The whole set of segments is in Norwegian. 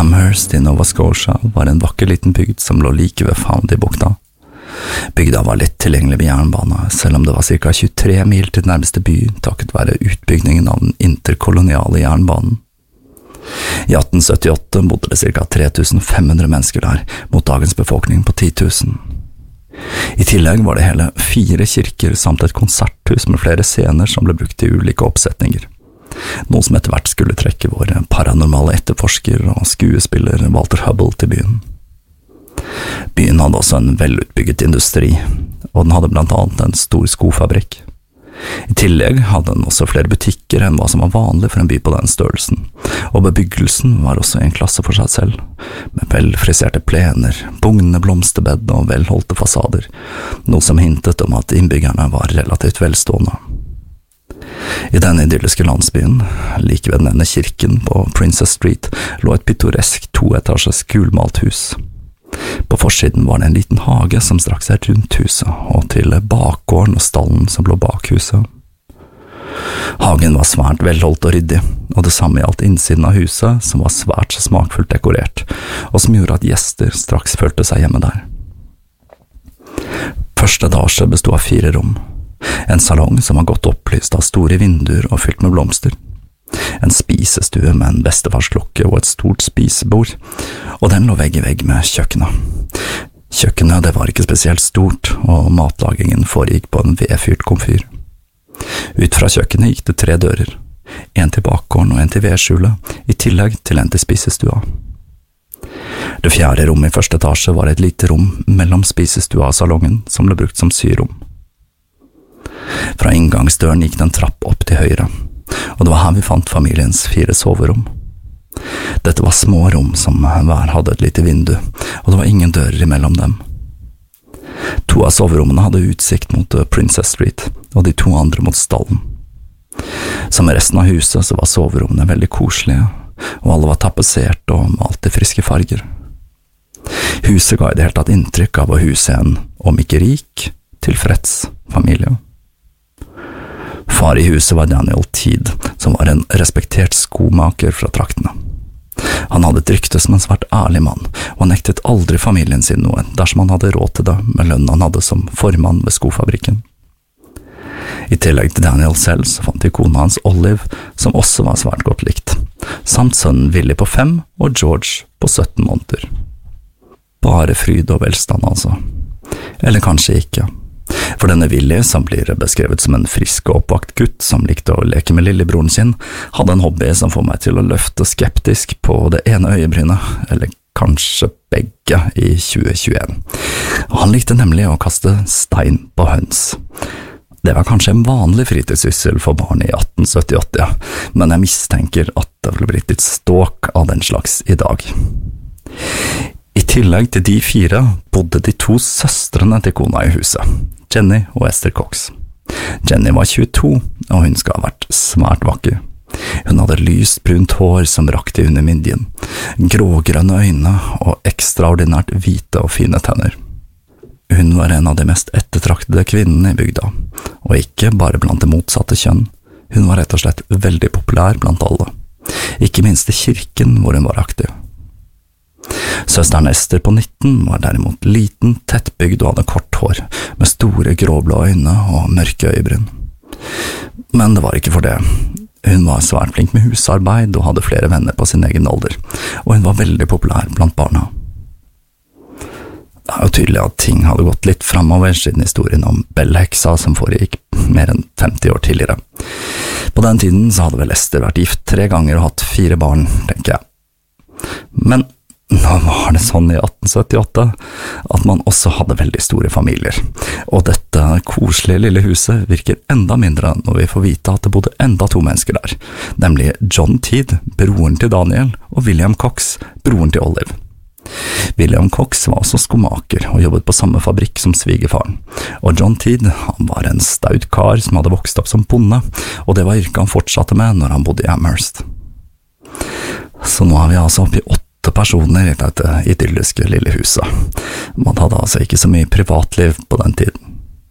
Amherst i Nova Scotia var en vakker liten bygd som lå like ved Foundy-bukta. Bygda var lett tilgjengelig ved jernbane, selv om det var ca. 23 mil til nærmeste by takket være utbyggingen av den interkoloniale jernbanen. I 1878 bodde det ca. 3500 mennesker der, mot dagens befolkning på 10 000. I tillegg var det hele 4 kirker samt et konserthus med flere scener som ble brukt i ulike oppsetninger. Noe som etter hvert skulle trekke vår paranormale etterforsker og skuespiller Walter Hubble til byen. Byen hadde også en velutbygget industri, og den hadde blant annet en stor skofabrikk. I tillegg hadde den også flere butikker enn hva som var vanlig for en by på den størrelsen, og bebyggelsen var også en klasse for seg selv, med velfriserte plener, bugnende blomsterbed og velholdte fasader, noe som hintet om at innbyggerne var relativt velstående. I den idylliske landsbyen, like ved denne kirken på Princess Street, lå et pittoresk 2-etasjes gulmalt hus. På forsiden var det en liten hage som strakk seg rundt huset, og til bakgården og stallen som lå bak huset. Hagen var svært velholdt og ryddig, og det samme gjaldt innsiden av huset, som var svært smakfullt dekorert, og som gjorde at gjester straks følte seg hjemme der. Første etasje bestod av 4 rom. En salong som var godt opplyst av store vinduer og fylt med blomster. En spisestue med en bestefarsklokke og et stort spisebord, og den lå vegg i vegg med kjøkkenet. Kjøkkenet det var ikke spesielt stort, og matlagingen foregikk på en vedfyrt komfyr. Ut fra kjøkkenet gikk det 3 dører, en til bakgården og en til vedskjulet, i tillegg til en til spisestua. Det 4. rommet i første etasje var et lite rom mellom spisestua og salongen, som ble brukt som syrom. Fra inngangsdøren gikk det en trapp opp til høyre, og det var her vi fant familiens 4 soverom. Dette var små rom som hver hadde et lite vindu, og det var ingen dører imellom dem. 2 av soverommene hadde utsikt mot Princess Street, og de 2 andre mot stallen. Som med resten av huset så var soverommene veldig koselige, og alle var tapetsert og malt i friske farger. Huset ga i det hele tatt inntrykk av å huse en, om ikke rik, tilfreds familie. Far i huset var Daniel Teed, som var en respektert skomaker fra traktene. Han hadde et rykte som en svært ærlig mann, og han nektet aldri familien sin noe dersom han hadde råd til det med lønnen han hadde som formann ved skofabrikken. I tillegg til Daniel selv så fant de kona hans Olive, som også var svært godt likt, samt sønnen Willy på 5 og George på 17 måneder. Bare fryd og velstand altså. Eller kanskje ikke. For denne Willy, som blir beskrevet som en frisk og oppvakt gutt som likte å leke med lillebroren sin, hadde en hobby som får meg til å løfte skeptisk på det ene øyebrynet, eller kanskje begge i 2021. Og han likte nemlig å kaste stein på høns. Det var kanskje en vanlig fritidssyssel for barn i 1878, men jeg mistenker at det ville blitt litt ståk av den slags i dag. I tillegg til de 4 bodde de 2 søstrene til kona i huset, Jenny og Esther Cox. Jenny var 22, og hun skal ha vært svært vakker. Hun hadde lyst brunt hår som rakte under midjen, grågrønne øyne og ekstraordinært hvite og fine tenner. Hun var en av de mest ettertraktede kvinnene i bygda, og ikke bare blant det motsatte kjønn. Hun var rett og slett veldig populær blant alle, ikke minst i kirken hvor hun var aktiv. Søsteren Esther på 19 var derimot liten, tettbygd og hadde kort hår, med store gråblå øyne og mørke øyebryn. Men det var ikke for det. Hun var svært flink med husarbeid og hadde flere venner på sin egen alder, og hun var veldig populær blant barna. Det er jo tydelig at ting hadde gått litt fremover siden historien om Bell-heksa som foregikk mer enn 50 år tidligere. På den tiden så hadde vel Esther vært gift 3 ganger og hatt 4 barn, tenker jeg. Men nå var det sånn i 1878 at man også hadde veldig store familier, og dette koselige lille huset virker enda mindre når vi får vite at det bodde enda 2 mennesker der, nemlig John Teed, broren til Daniel, og William Cox, broren til Olive. William Cox var også skomaker og jobbet på samme fabrikk som svigerfaren, og John Teed han var en staut kar som hadde vokst opp som bonde, og det var yrket han fortsatte med når han bodde i Amherst. Så nå er vi altså oppe i 8 personer i dette idylliske lille huset. Man hadde altså ikke så mye privatliv på den tiden.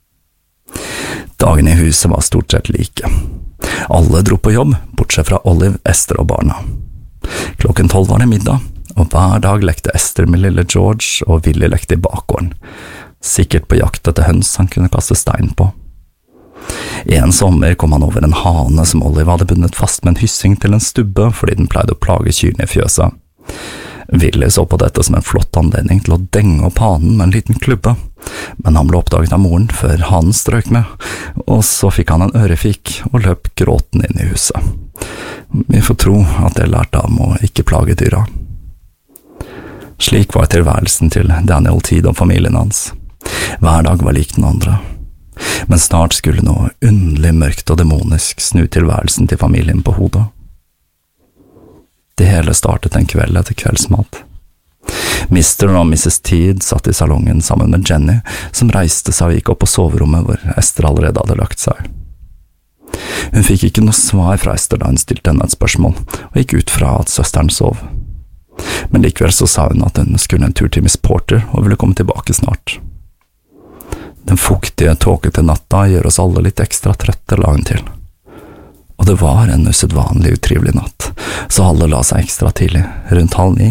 Dagene i huset var stort sett like. Alle dro på jobb, bortsett fra Olive, Esther og barna. Klokken 12 var det middag, og hver dag lekte Esther med lille George, og Willy lekte i bakgården, sikkert på jakt etter høns han kunne kaste stein på. En sommer kom han over en hane som Olive hadde bundet fast med en hyssing til en stubbe fordi den pleide å plage kyrne i fjøset. Willy så på dette som en flott anledning til å denge opp hanen med en liten klubbe, men han ble oppdaget av moren før hanen strøk med, og så fikk han en ørefik og løp gråten inn i huset. Vi får tro at det lærte ham å ikke plage dyra. Slik var tilværelsen til Daniel Teed og familien hans. Hver dag var lik den andre. Men snart skulle noe underlig mørkt og demonisk snu tilværelsen til familien på hodet. Det hele startet en kveld etter kveldsmat. Mr. og Mrs. Teed satt i salongen sammen med Jenny, som reiste seg og gikk opp på soverommet hvor Esther allerede hadde lagt seg. Hun fikk ikke noe svar fra Esther da hun stilte henne et spørsmål, og gikk ut fra at søsteren sov. Men likevel så sa hun at hun skulle en tur til Miss Porter og ville komme tilbake snart. Den fuktige, tåkete natta gjør oss alle litt ekstra trøtte, la hun til. Og det var en usedvanlig utrivelig natt, så alle la seg ekstra tidlig, rundt 8:30.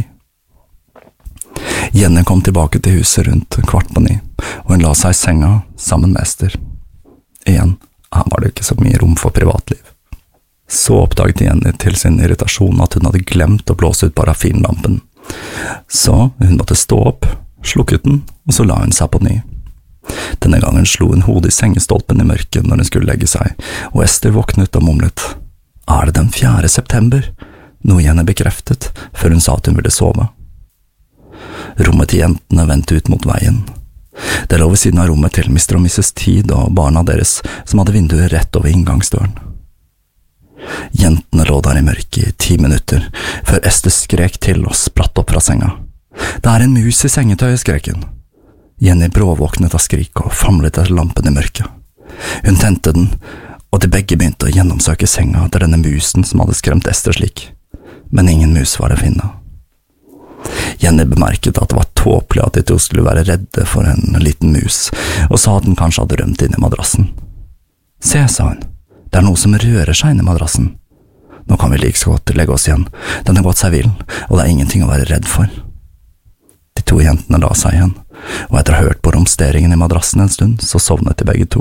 Jenny kom tilbake til huset rundt 8:15, og hun la seg i senga sammen med Esther. Igjen, her var det ikke så mye rom for privatliv. Så oppdaget Jenny til sin irritasjon at hun hadde glemt å blåse ut parafinlampen. Så hun måtte stå opp, slukket den, og så la hun seg på ny. Denne gangen slo hun hodet i sengestolpen i mørket når hun skulle legge seg, og Esther våknet og mumlet. Er det den 4. september? Noe Jenny bekreftet, før hun sa at hun ville sove. Rommet til jentene vendte ut mot veien. Det lå ved siden av rommet til Mr. og Mrs. Teed og barna deres, som hadde vinduet rett over inngangsdøren. Jentene lå der i mørket i 10 minutter, før Esther skrek til og spratt opp fra senga. Det er en mus i sengetøyet, skrek hun. Jenny bråvåknet av skrik og famlet etter lampen i mørket. Hun tente den, og de begge begynte å gjennomsøke senga etter denne musen som hadde skremt Esther slik, men ingen mus var å finne. Jenny bemerket at det var tåpelig at de to skulle være redde for en liten mus, og sa at den kanskje hadde rømt inn i madrassen. Se, sa hun, det er noe som rører seg inn i madrassen. Nå kan vi like så godt legge oss igjen, den har gått seg vill, og det er ingenting å være redd for. De to jentene la seg igjen, og etter å ha hørt på romsteringen i madrassen en stund, så sovnet de begge to.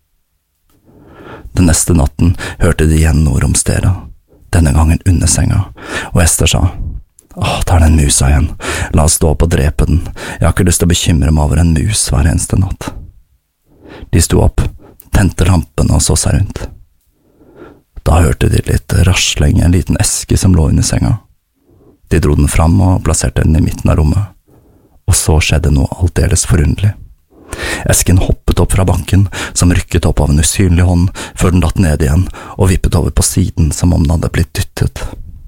Den neste natten hørte de igjen noe romstere, denne gangen under senga, og Esther sa, det er den musa igjen, la oss stå opp og drepe den, jeg har ikke lyst til å bekymre meg over en mus hver eneste natt. De sto opp, tente lampen og så seg rundt. Da hørte de litt rasling i en liten eske som lå under senga. De dro den fram og plasserte den i midten av rommet. Og så skjedde noe aldeles forunderlig. Esken hoppet opp fra banken, som rykket opp av en usynlig hånd, før den datt ned igjen, og vippet over på siden som om den hadde blitt dyttet.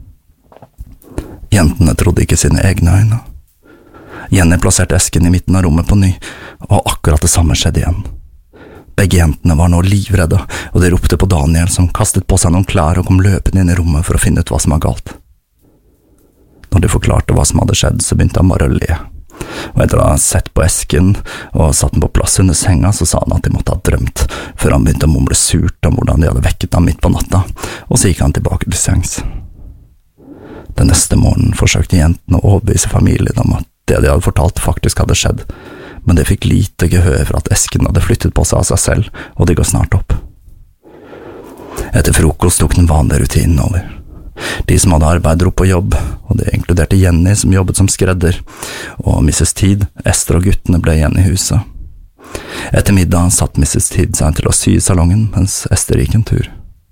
Jentene trodde ikke sine egne øyne. Jenny plasserte esken i midten av rommet på ny, og akkurat det samme skjedde igjen. Begge jentene var nå livredde, og de ropte på Daniel, som kastet på seg noen klær og kom løpende inn i rommet for å finne ut hva som var galt. Når de forklarte hva som hadde skjedd, så begynte han bare å le. Og etter å ha sett på esken og satt den på plass under senga, så sa han at de måtte ha drømt, før han begynte å mumle surt om hvordan de hadde vekket ham midt på natta, og så gikk han tilbake til sengs. Den neste morgenen forsøkte jentene å overbevise familien om at det de hadde fortalt faktisk hadde skjedd, men det fikk lite gehør for at esken hadde flyttet på seg av seg selv, og de går snart opp. Etter frokost tok den vanlige rutinen over. De som hadde arbeid dro på jobb, og det inkluderte Jenny som jobbet som skredder, og Mrs. Teed, Esther og guttene ble igjen i huset. Etter middag satt Mrs. Teed seg til å sy i salongen, mens Esther gikk en tur.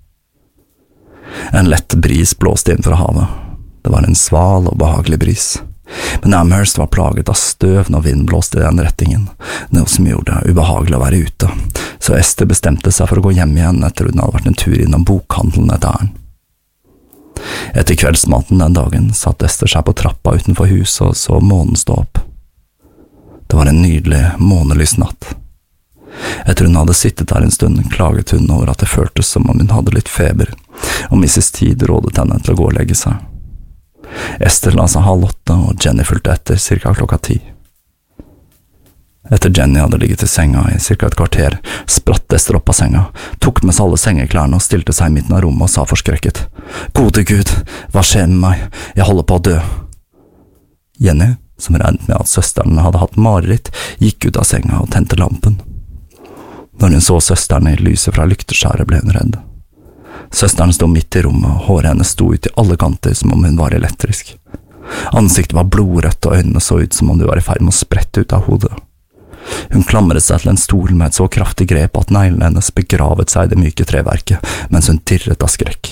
En lett bris blåste inn fra havet. Det var en sval og behagelig bris. Men Amherst var plaget av støv når vinden blåste i den rettingen, noe som gjorde det ubehagelig å være ute, så Esther bestemte seg for å gå hjem igjen etter hun hadde vært en tur innom bokhandelen etter æren. Etter kveldsmaten den dagen satt Esther seg på trappa utenfor huset og så månen stå opp. Det var en nydelig, månelys natt. Etter hun hadde sittet der en stund, klaget hun over at det føltes som om hun hadde litt feber, og Mrs. Teed rådet henne til å gå og legge seg. Esther la seg 7:30, og Jenny fulgte etter cirka 10:00. Etter Jenny hadde ligget i senga i cirka et kvarter, spratt Esther opp av senga, tok med seg alle sengeklærne og stilte seg i midten av rommet og sa forskrekket, «Gode Gud, hva skjer med meg? Jeg holder på å dø!» Jenny, som regnet med at søsteren hadde hatt mareritt, gikk ut av senga og tente lampen. Når hun så søsteren i lyset fra lykteskjæret, ble hun redd. Søsteren sto midt i rommet, og håret hennes sto ut i alle kanter som om hun var elektrisk. Ansiktet var blodrødt, og øynene så ut som om de var i ferd med å sprette ut av hodet. Hun klamret seg til en stol med et så kraftig grep at neglene hennes begravet seg i det myke treverket, mens hun dirret av skrekk.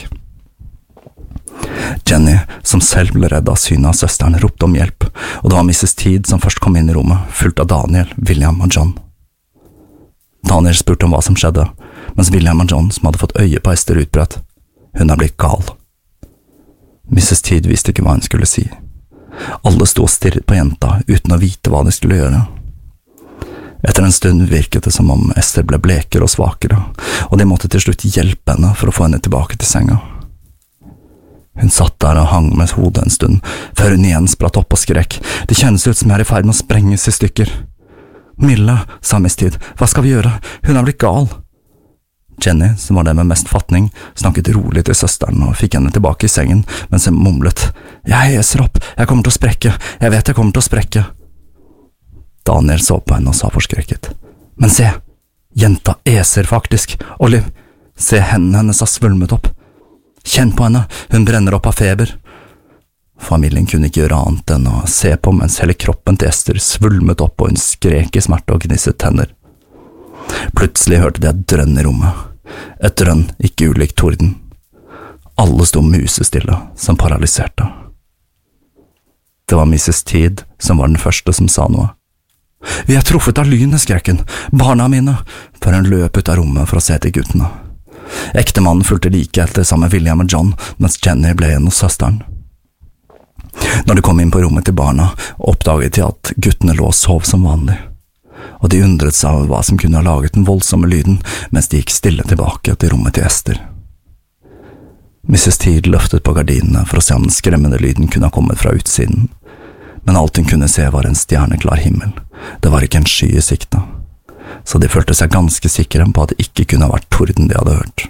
Jenny, som selv ble redd av synet av søsteren, ropte om hjelp, og det var Mrs. Teed som først kom inn i rommet, fulgt av Daniel, William og John. Daniel spurte om hva som skjedde, mens William og John, som hadde fått øye på Esther, utbrøt: «Hun er blitt gal». Mrs. Teed visste ikke hva hun skulle si. Alle sto og stirret på jenta, uten å vite hva de skulle gjøre. Etter en stund virket det som om Esther ble blekere og svakere, og de måtte til slutt hjelpe henne for å få henne tilbake til senga. Hun satt der og hang med hodet en stund, før hun igjen spratt opp og skrek: «Det kjennes ut som jeg er i ferd med å sprenges i stykker!» «Mille», sa Miss Teed, «hva skal vi gjøre? Hun er blitt gal!» Jenny, som var den med mest fatning, snakket rolig til søsteren og fikk henne tilbake i sengen, mens hun mumlet: «Jeg eser opp, jeg kommer til å sprekke, jeg vet jeg kommer til å sprekke!» Daniel så på henne og sa forskrekket: «Men se, jenta eser faktisk, Olive, se hendene hennes har svulmet opp. Kjenn på henne, hun brenner opp av feber.» Familien kunne ikke gjøre annet enn å se på mens hele kroppen til Esther svulmet opp og hun skrek i smerte og gnisset tenner. Plutselig hørte de et drønn i rommet, et drønn ikke ulikt torden. Alle sto musestille, som paralyserte. Det var Mrs. Teed som var den første som sa noe. «Vi er truffet av lynet», skrek hun, «barna mine», før hun løp ut av rommet for å se til guttene. Ektemannen fulgte like etter sammen med William og John, mens Jenny ble igjen hos søsteren. Når de kom inn på rommet til barna, oppdaget de at guttene lå og sov som vanlig, og de undret seg over hva som kunne ha laget den voldsomme lyden, mens de gikk stille tilbake til rommet til Esther. Mrs. Teed løftet på gardinene for å se om den skremmende lyden kunne ha kommet fra utsiden, men alt hun kunne se var en stjerneklar himmel. Det var ikke en sky i sikte, så de følte seg ganske sikre på at det ikke kunne ha vært torden de hadde hørt.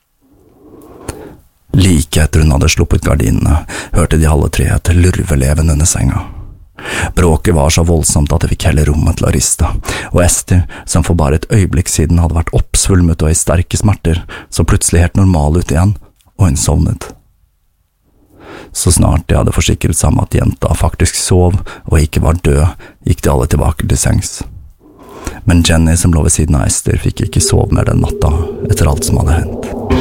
Like etter hun hadde sluppet gardinene, hørte de alle tre et lurveleven under senga. Bråket var så voldsomt at det fikk hele rommet til å riste, og Esther, som for bare et øyeblikk siden hadde vært oppsvulmet og i sterke smerter, så plutselig helt normal ut igjen, og hun sovnet. Så snart de hadde forsikret seg om at jenta faktisk sov og ikke var død, gikk de alle tilbake til sengs. Men Jenny, som lå ved siden av Esther, fikk ikke sove mer den natta etter alt som hadde hendt.